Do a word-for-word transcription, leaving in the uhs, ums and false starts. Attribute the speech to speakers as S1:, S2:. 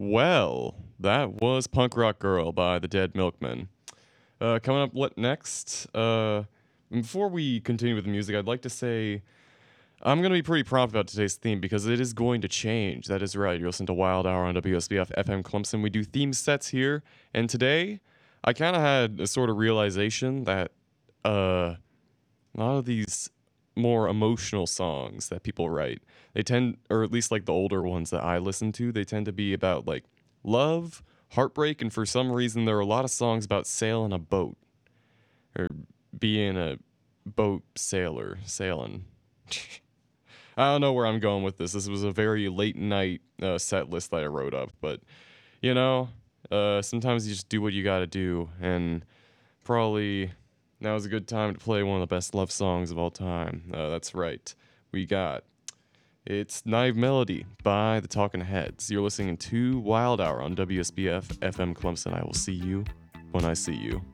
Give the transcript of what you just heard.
S1: Well, that was Punk Rock Girl by the Dead Milkmen. Uh, coming up what next? Uh, before we continue with the music, I'd like to say I'm going to be pretty prompt about today's theme because it is going to change. That is right. You're listening to Wild Hour on W S B F F M Clemson. We do theme sets here, and today I kind of had a sort of realization that uh, a lot of these more emotional songs that people write, they tend, or at least like the older ones that I listen to, they tend to be about like love, heartbreak, and for some reason there are a lot of songs about sailing a boat or being a boat sailor, sailing. I don't know where I'm going with this. This was a very late night uh, set list that I wrote up, but you know, uh, sometimes you just do what you gotta do, and probably now is a good time to play one of the best love songs of all time. Uh, that's right. We got it's Naive Melody by the Talking Heads. You're listening to Wild Hour on W S B F F M Clemson. I will see you when I see you.